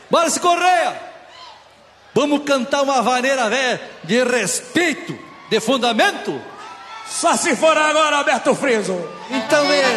Márcio Correia, vamos cantar uma vaneira velha de respeito, de fundamento? Só se for agora, Alberto Friso. Então é...